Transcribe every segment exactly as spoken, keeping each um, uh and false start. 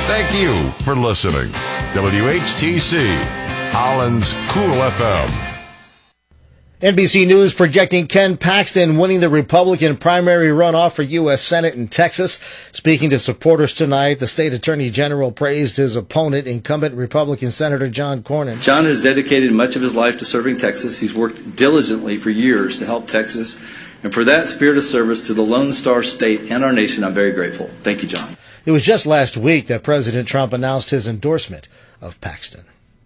Thank you for listening. W H T C, Holland's Cool F M. N B C News projecting Ken Paxton winning the Republican primary runoff for U S Senate in Texas. Speaking to supporters tonight, the state attorney general praised his opponent, incumbent Republican Senator John Cornyn. John has dedicated much of his life to serving Texas. He's worked diligently for years to help Texas. And for that spirit of service to the Lone Star State and our nation, I'm very grateful. Thank you, John. It was just last week that President Trump announced his endorsement of Paxton.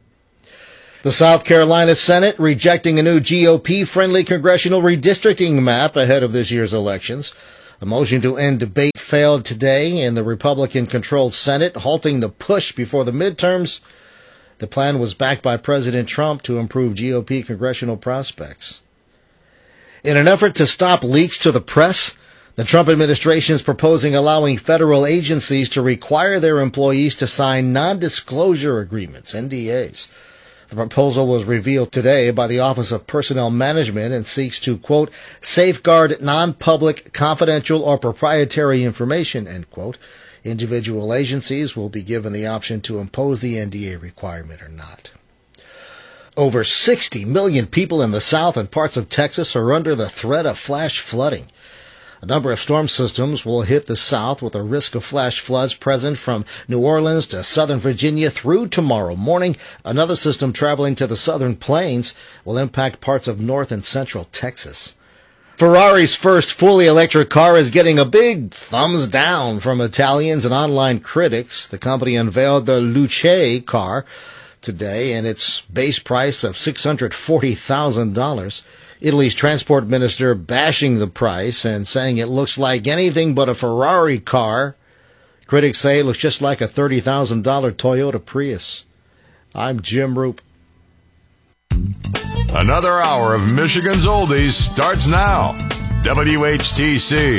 The South Carolina Senate rejecting a new G O P-friendly congressional redistricting map ahead of this year's elections. A motion to end debate failed today in the Republican-controlled Senate, halting the push before the midterms. The plan was backed by President Trump to improve G O P congressional prospects. In an effort to stop leaks to the press, the Trump administration is proposing allowing federal agencies to require their employees to sign non-disclosure agreements, N D As. The proposal was revealed today by the Office of Personnel Management and seeks to, quote, safeguard non-public, confidential, or proprietary information, end quote. Individual agencies will be given the option to impose the N D A requirement or not. Over sixty million people in the South and parts of Texas are under the threat of flash flooding. A number of storm systems will hit the South with a risk of flash floods present from New Orleans to Southern Virginia through tomorrow morning. Another system traveling to the Southern Plains will impact parts of North and Central Texas. Ferrari's first fully electric car is getting a big thumbs down from Italians and online critics. The company unveiled the Luce car today and its base price of six hundred forty thousand dollars. Italy's transport minister bashing the price and saying it looks like anything but a Ferrari car. Critics say it looks just like a thirty thousand dollars Toyota Prius. I'm Jim Roop. Another hour of Michigan's Oldies starts now. W H T C.